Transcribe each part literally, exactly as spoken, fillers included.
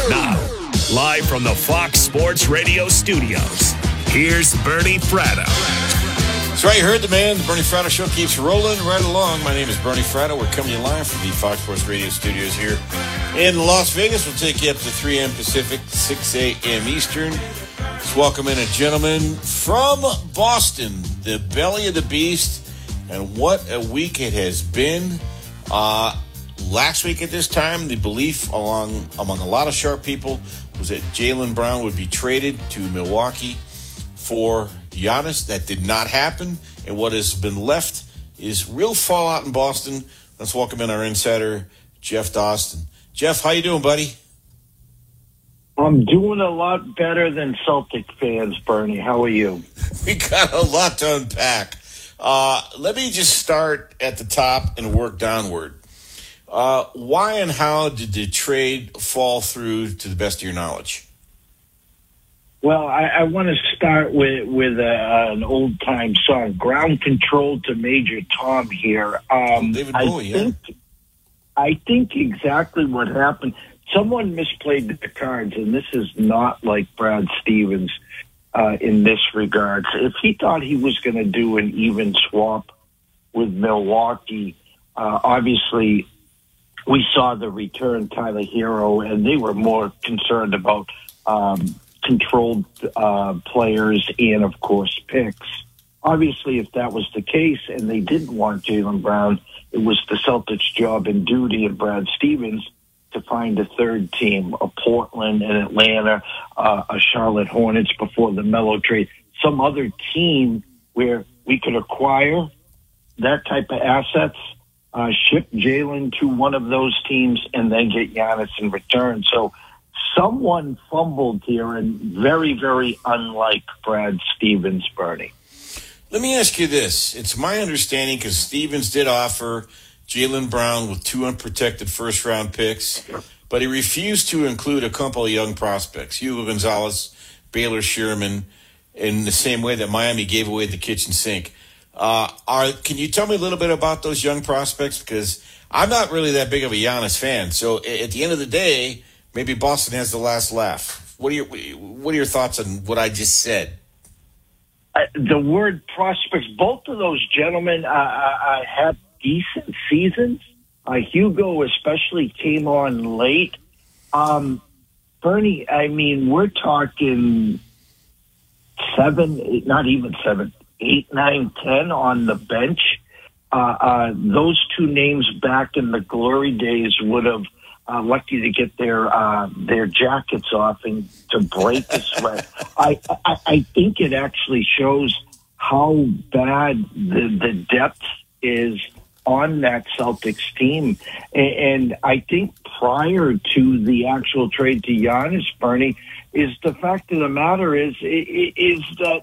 Now, live from the Fox Sports Radio studios, here's Bernie Fratto. That's right, you heard the man. The Bernie Fratto Show keeps rolling right along. My name is Bernie Fratto. We're coming to you live from the Fox Sports Radio studios here in Las Vegas. We'll take you up to three a.m. Pacific, six a.m. Eastern. Let's welcome in a gentleman from Boston, the belly of the beast, and what a week it has been. Uh, last week at this time, the belief along among a lot of sharp people was that Jaylen Brown would be traded to Milwaukee for Giannis. That did not happen, and what has been left is real fallout in Boston. Let's welcome in our insider, Jeff Dawson. Jeff, how you doing, buddy? I'm doing a lot better than Celtic fans, Bernie. How are you? We got a lot to unpack. Uh, let me just start at the top and work downward. Uh, why and how did the trade fall through, to the best of your knowledge? Well, I, I want to start with with a, an old time song, "Ground Control" to Major Tom here. Um, David Bowie, I think, yeah. I think exactly what happened. Someone misplayed the cards, and this is not like Brad Stevens uh, in this regard. If he thought he was going to do an even swap with Milwaukee, uh, obviously we saw the return Tyler Hero, and they were more concerned about um, controlled uh, players and, of course, picks. Obviously, if that was the case and they didn't want Jaylen Brown, it was the Celtics' job and duty of Brad Stevens to find a third team, a Portland, an Atlanta, uh, a Charlotte Hornets before the Melo trade, some other team where we could acquire that type of assets, uh, ship Jaylen to one of those teams, and then get Giannis in return. So someone fumbled here, and very, very unlike Brad Stevens, Bernie. Let me ask you this. It's my understanding, because Stevens did offer Jaylen Brown with two unprotected first-round picks, but he refused to include a couple of young prospects, Hugo Gonzalez, Baylor Sherman, in the same way that Miami gave away the kitchen sink. Uh, are Can you tell me a little bit about those young prospects? Because I'm not really that big of a Giannis fan, so at the end of the day, maybe Boston has the last laugh. What are your, what are your thoughts on what I just said? Uh, the word prospects, both of those gentlemen uh, uh, had decent seasons. Uh, Hugo especially came on late. Um, Bernie, I mean, we're talking seven, eight, not even seven, eight, nine, ten on the bench. Uh, uh, those two names back in the glory days would have uh, lucky to get their uh, their jackets off and to break the sweat. I, I I think it actually shows how bad the the depth is on that Celtics team. And I think prior to the actual trade to Giannis, Bernie, is the fact of the matter is, is that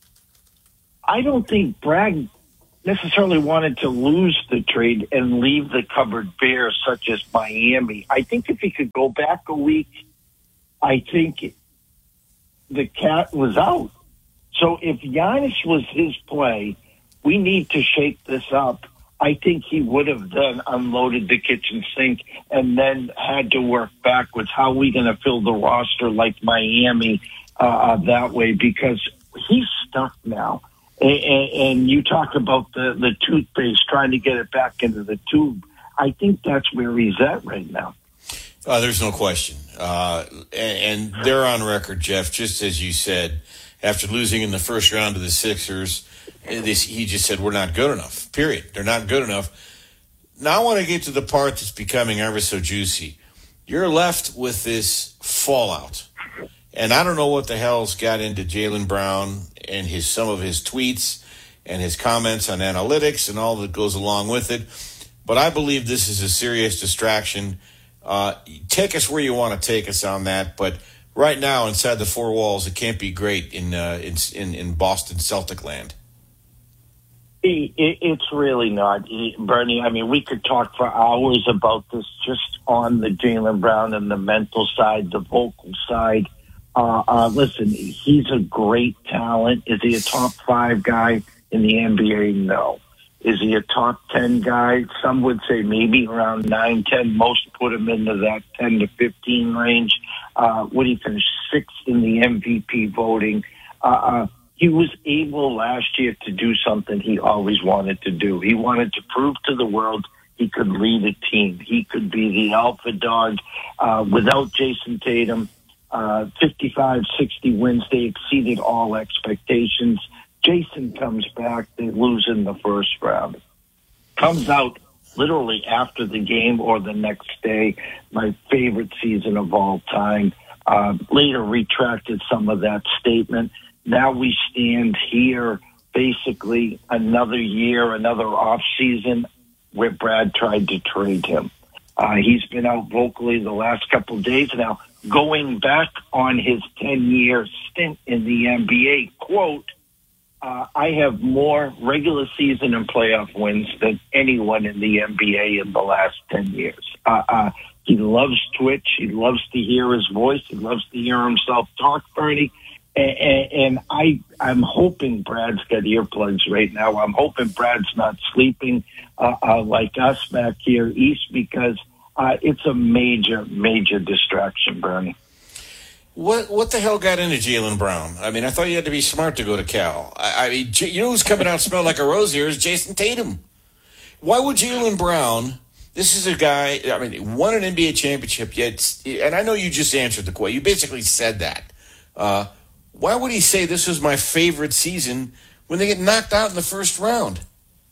I don't think Brad necessarily wanted to lose the trade and leave the cupboard bare, such as Miami. I think if he could go back a week, I think the cat was out. So if Giannis was his play, we need to shake this up. I think he would have then unloaded the kitchen sink and then had to work backwards. How are we going to fill the roster like Miami uh, that way? Because he's stuck now. And, and you talk about the, the toothpaste, trying to get it back into the tube. I think that's where he's at right now. Uh, there's no question. Uh, and, and they're on record, Jeff, just as you said, after losing in the first round to the Sixers, This, he just said, we're not good enough, period. They're not good enough. Now I want to get to the part that's becoming ever so juicy. You're left with this fallout. And I don't know what the hell's got into Jaylen Brown and his some of his tweets and his comments on analytics and all that goes along with it. But I believe this is a serious distraction. Uh, take us where you want to take us on that. But right now, inside the four walls, it can't be great in uh, in, in, in Boston Celtic land. It's really not, Bernie. I mean, we could talk for hours about this just on the Jaylen Brown and the mental side, the vocal side. Uh, uh, listen, he's a great talent. Is he a top five guy in the N B A? No. Is he a top ten guy? Some would say maybe around nine, ten. Most put him into that ten to fifteen range. Uh, would he finish sixth in the M V P voting? Uh, uh, he was able last year to do something he always wanted to do. He wanted to prove to the world he could lead a team. He could be the alpha dog. Uh, without Jason Tatum, uh, fifty-five, sixty wins. They exceeded all expectations. Jason comes back. They lose in the first round. Comes out literally after the game or the next day. My favorite season of all time. Uh, later retracted some of that statement. Now we stand here, basically another year, another off season where Brad tried to trade him. Uh, he's been out vocally the last couple of days now, going back on his ten-year stint in the N B A. Quote, uh, I have more regular season and playoff wins than anyone in the N B A in the last ten years. Uh, uh, he loves Twitch. He loves to hear his voice. He loves to hear himself talk, Bernie. And, and I, I'm hoping Brad's got earplugs right now. I'm hoping Brad's not sleeping uh, uh, like us back here east, because uh, it's a major, major distraction, Bernie. What what the hell got into Jaylen Brown? I mean, I thought you had to be smart to go to Cal. I, I mean, J- you know who's coming out smelling like a rose here is Jason Tatum. Why would Jaylen Brown? This is a guy. I mean, won an N B A championship. Yet, and I know you just answered the question. You basically said that. Uh, Why would he say this was my favorite season when they get knocked out in the first round?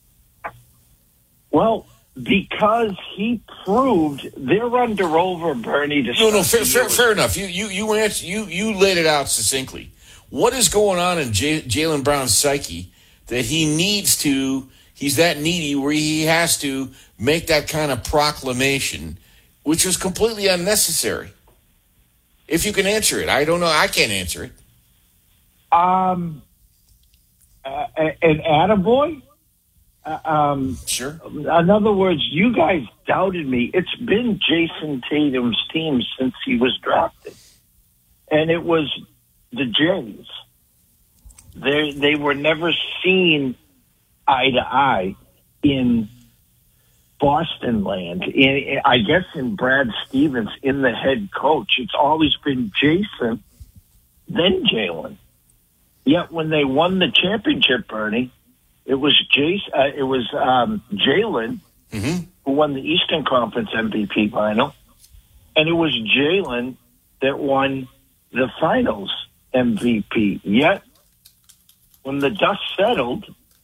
Well, because he proved they're under over Bernie. To no, no, fair, fair, fair enough. You, you, you, answer, you, you laid it out succinctly. What is going on in J- Jaylen Brown's psyche that he needs to? He's that needy where he has to make that kind of proclamation, which was completely unnecessary. If you can answer it, I don't know. I can't answer it. Um, uh, an attaboy? Uh, um, sure. In other words, you guys doubted me. It's been Jason Tatum's team since he was drafted. And it was the Jays. They, they were never seen eye to eye in Boston land. In, I guess in Brad Stevens, in the head coach. It's always been Jason, then Jaylen. Yet when they won the championship, Bernie, it was Jason, uh, it was um, Jaylen mm-hmm. who won the Eastern Conference M V P final, and it was Jaylen that won the Finals M V P. Yet when the dust settled,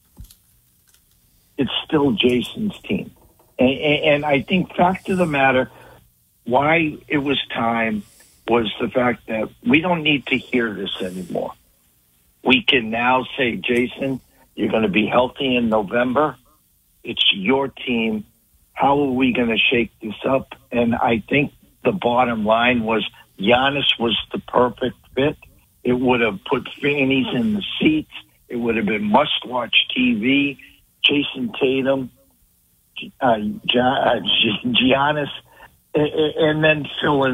it's still Jason's team, and, and I think fact of the matter, why it was time was the fact that we don't need to hear this anymore. We can now say, Jason, you're going to be healthy in November. It's your team. How are we going to shake this up? And I think the bottom line was Giannis was the perfect fit. It would have put fannies in the seats. It would have been must-watch T V. Jason Tatum, uh, Giannis, and then fill in